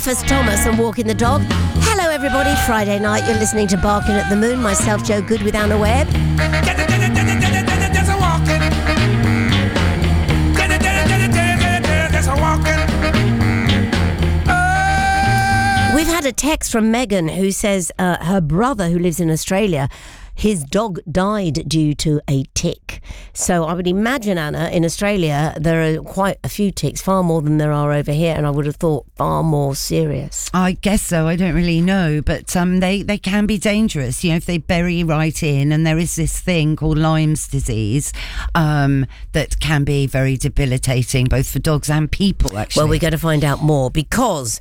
Rufus Thomas and Walking the Dog. Hello everybody, Friday night, you're listening to Barking at the Moon, myself Joe Good with Anna Webb. We've had a text from Megan who says her brother, who lives in Australia, his dog died due to a tick. So I would imagine, Anna, in Australia, there are quite a few ticks, far more than there are over here, and I would have thought far more serious. I guess so. I don't really know, but they can be dangerous, if they bury right in, and there is this thing called Lyme's disease that can be very debilitating, both for dogs and people, actually. Well, we're going to find out more, because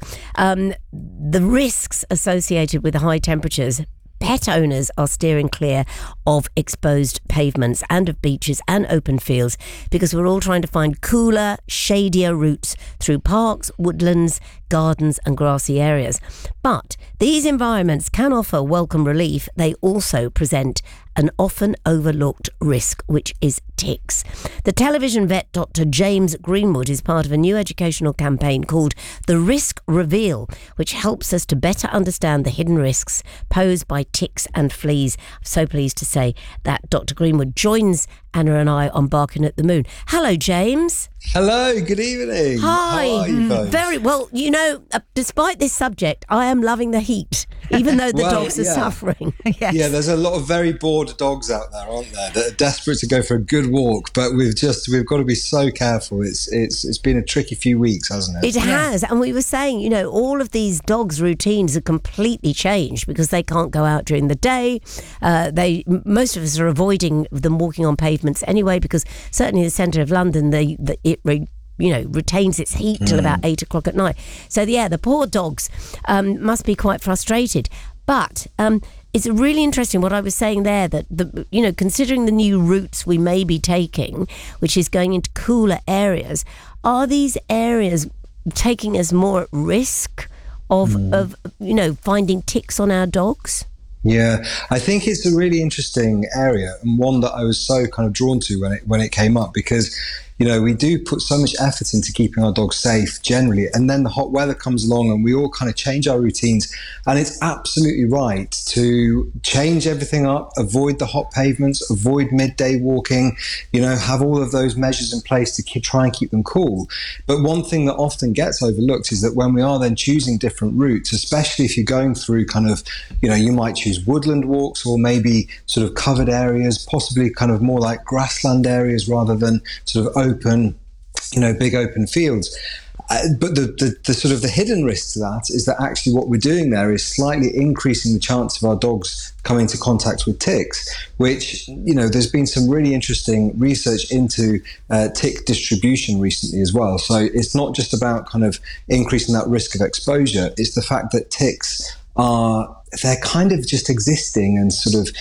the risks associated with high temperatures, pet owners are steering clear of exposed pavements and of beaches and open fields, because we're all trying to find cooler, shadier routes through parks, woodlands, gardens and grassy areas. But these environments can offer welcome relief. They also present an often overlooked risk, which is ticks. The television vet Dr. James Greenwood is part of a new educational campaign called The Risk Reveal, which helps us to better understand the hidden risks posed by ticks and fleas. I'm so pleased to say that Dr. Greenwood joins Anna and I on Barking at the Moon. Hello, James. Hello, good evening. Hi. How are you both? Very well. Despite this subject, I am loving the heat, even though the dogs are suffering. Yes. Yeah, there's a lot of very bored dogs out there, aren't there, that are desperate to go for a good walk, but we've got to be so careful. It's been a tricky few weeks, hasn't it? It has, and we were saying, all of these dogs' routines are completely changed because they can't go out during the day. Most of us are avoiding them walking on pavements anyway, because certainly in the centre of London, it retains its heat till about 8 o'clock at night. So the poor dogs must be quite frustrated. But it's really interesting what I was saying there, that considering the new routes we may be taking, which is going into cooler areas, are these areas taking us more at risk of finding ticks on our dogs? Yeah, I think it's a really interesting area, and one that I was so kind of drawn to when it came up, because we do put so much effort into keeping our dogs safe generally, and then the hot weather comes along and we all kind of change our routines, and it's absolutely right to change everything up, avoid the hot pavements, avoid midday walking, have all of those measures in place to try and keep them cool. But one thing that often gets overlooked is that when we are then choosing different routes, especially if you're going through kind of, you might choose woodland walks or maybe sort of covered areas, possibly kind of more like grassland areas rather than sort of open, big open fields. But the sort of the hidden risk to that is that actually what we're doing there is slightly increasing the chance of our dogs coming into contact with ticks, which, there's been some really interesting research into tick distribution recently as well. So it's not just about kind of increasing that risk of exposure, it's the fact that ticks they're kind of just existing and sort of,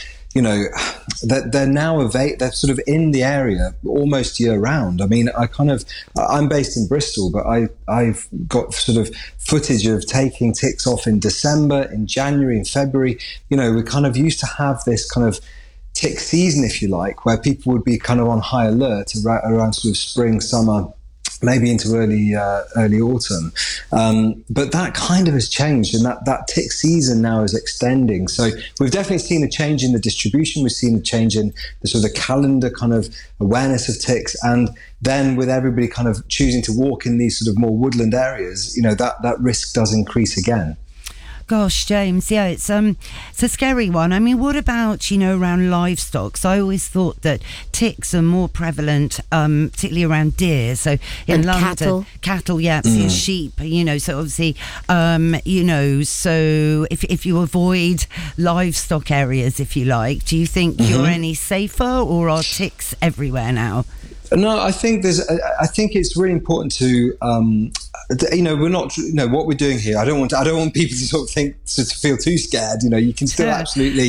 that they're sort of in the area almost year round. I mean, I'm based in Bristol, but I've got sort of footage of taking ticks off in December, in January, in February. We kind of used to have this kind of tick season, if you like, where people would be kind of on high alert around sort of spring, summer, maybe into early autumn. But that kind of has changed, and that tick season now is extending. So we've definitely seen a change in the distribution. We've seen a change in the sort of calendar kind of awareness of ticks. And then with everybody kind of choosing to walk in these sort of more woodland areas, that risk does increase again. Gosh, James, yeah, it's a scary one. I mean, what about, around livestock? So I always thought that ticks are more prevalent, particularly around deer. So in London, cattle, yeah, so sheep, so obviously, so if you avoid livestock areas, if you like, do you think you're any safer, or are ticks everywhere now? No, I think it's really important to, we're not, what we're doing here. I don't want people to sort of think to feel too scared. You can still absolutely